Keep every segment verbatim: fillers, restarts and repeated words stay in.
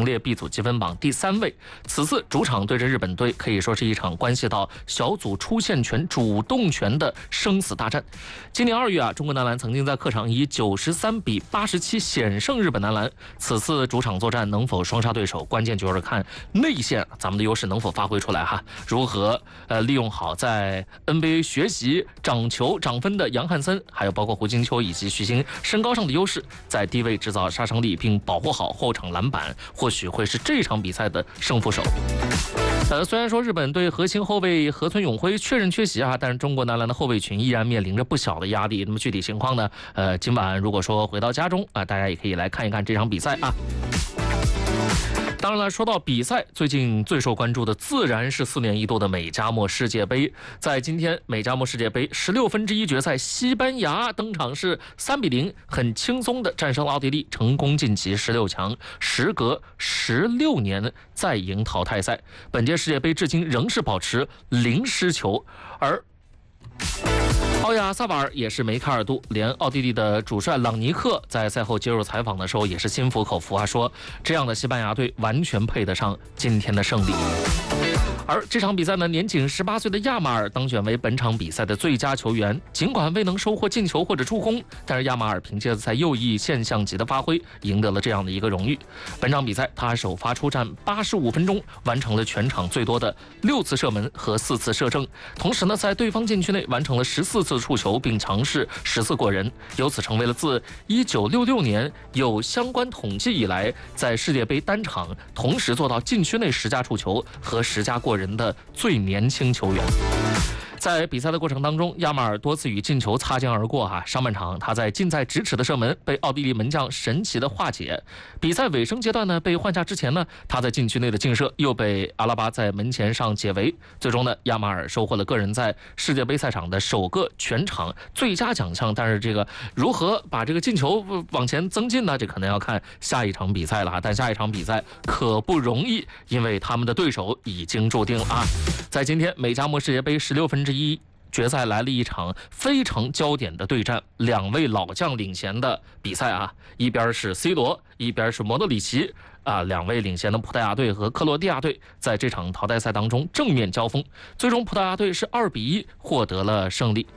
列 B 组积分榜第三位。此次主场对阵日本队，可以说是一场关系到小组出线权、主动权的生死大战。今年二月啊，中国男篮曾经在客场以九十三比八十七险胜日本男篮。此次主场作战能否双杀对手，关键就是看内线咱们的优势能否发挥出来哈。如何呃利用好在 N B A 学习长球长分的杨汉森，还有包括胡金秋以及徐昕身高上的优势，在低位制造杀伤力，并保护好后场篮板，或许会是这场比赛的胜负手。呃，虽然说日本队核心后卫河村永辉确认缺席啊，但是中国男篮的后卫群依然面临着不小的压力。那么具体情况呢？呃，今晚如果说回到家中啊、呃，大家也可以来看一看这场比赛啊。当然了，说到比赛，最近最受关注的自然是四年一度的美加墨世界杯。在今天美加墨世界杯十六分之一决赛，西班牙登场是三比零，很轻松的战胜了奥地利，成功晋级十六强，时隔十六年再赢淘汰赛。本届世界杯至今仍是保持零失球，而奥亚萨瓦尔也是梅开二度，连奥地利的主帅朗尼克在赛后接受采访的时候也是心服口服啊，说这样的西班牙队完全配得上今天的胜利。而这场比赛呢，年仅十八岁的亚马尔当选为本场比赛的最佳球员。尽管未能收获进球或者助攻，但是亚马尔凭借在右翼现象级的发挥，赢得了这样的一个荣誉。本场比赛他首发出战八十五分钟，完成了全场最多的六次射门和四次射正，同时呢，在对方禁区内完成了十四次触球，并尝试十次过人，由此成为了自一九六六年有相关统计以来，在世界杯单场同时做到禁区内十加触球和十加过人的最年轻球员。在比赛的过程当中，亚马尔多次与进球擦肩而过哈。上半场他在近在咫尺的射门被奥地利门将神奇的化解。比赛尾声阶段呢，被换下之前呢，他在禁区内的劲射又被阿拉巴在门前上解围。最终呢，亚马尔收获了个人在世界杯赛场的首个全场最佳奖项。但是这个如何把这个进球往前增进呢？这可能要看下一场比赛了哈。但下一场比赛可不容易，因为他们的对手已经注定了啊。在今天美加墨世界杯十六分之一决赛来了一场非常焦点的对战，两位老将领衔的比赛啊，一边是 C 罗，一边是莫德里奇啊，两位领衔的葡萄牙队和克罗地亚队在这场淘汰赛当中正面交锋，最终葡萄牙队是二比一获得了胜利。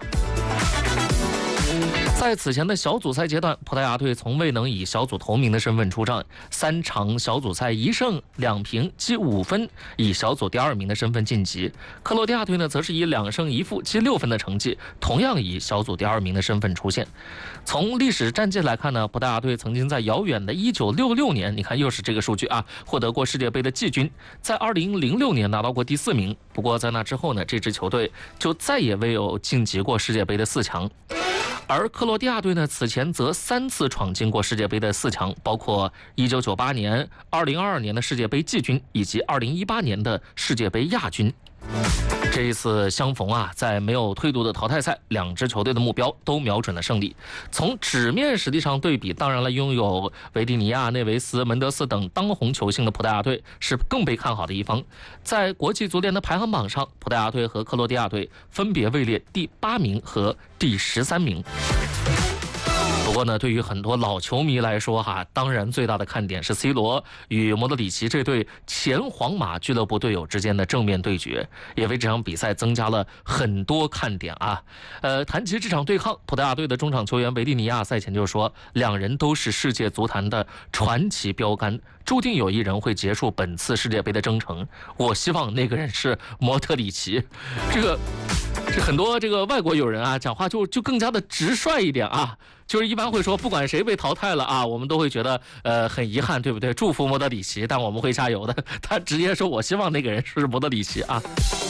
在此前的小组赛阶段，葡萄牙队从未能以小组头名的身份出战，三场小组赛一胜两平积五分，以小组第二名的身份晋级。克罗地亚队呢，则是以两胜一负积六分的成绩，同样以小组第二名的身份出现。从历史战绩来看呢，葡萄牙队曾经在遥远的一九六六年，你看又是这个数据啊，获得过世界杯的季军，在二零零六年拿到过第四名。不过在那之后呢，这支球队就再也未有晋级过世界杯的四强。而克罗地亚队呢，此前则三次闯进过世界杯的四强，包括一九九八年、二零二二年的世界杯季军，以及二零一八年的世界杯亚军。这一次相逢啊，在没有退路的淘汰赛，两支球队的目标都瞄准了胜利。从纸面实力上对比，当然了，拥有维蒂尼亚、内维斯、门德斯等当红球星的葡萄牙队是更被看好的一方。在国际足联的排行榜上，葡萄牙队和克罗地亚队分别位列第八名和第十三名。不过呢，对于很多老球迷来说哈，当然最大的看点是 C 罗与莫德里奇这对前皇马俱乐部队友之间的正面对决，也为这场比赛增加了很多看点啊。呃，谈及这场对抗，葡萄牙队的中场球员维蒂尼亚赛前就说，两人都是世界足坛的传奇标杆，注定有一人会结束本次世界杯的征程。我希望那个人是莫德里奇。这个这很多这个外国友人啊，讲话就就更加的直率一点啊。就是一般会说，不管谁被淘汰了啊，我们都会觉得呃很遗憾，对不对？祝福莫德里奇，但我们会加油的。他直接说，我希望那个人是莫德里奇啊。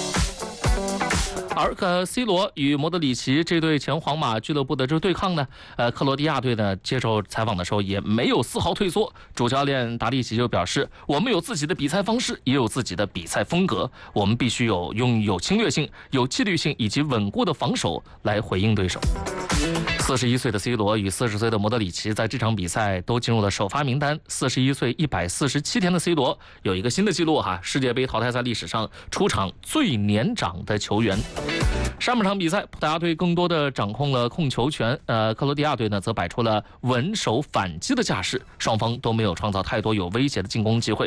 而呃 C 罗与莫德里奇这对前皇马俱乐部的这对抗呢，呃，克罗地亚队呢接受采访的时候也没有丝毫退缩。主教练达利奇就表示，我们有自己的比赛方式，也有自己的比赛风格，我们必须有用有侵略性、有纪律性以及稳固的防守来回应对手。四十一岁的 C 罗与四十岁的莫德里奇在这场比赛都进入了首发名单。四十一岁一百四十七天的 C 罗有一个新的记录哈，世界杯淘汰赛历史上出场最年长的球员。上半场比赛，葡萄牙队更多的掌控了控球权，呃，克罗地亚队呢则摆出了稳守反击的架势，双方都没有创造太多有威胁的进攻机会。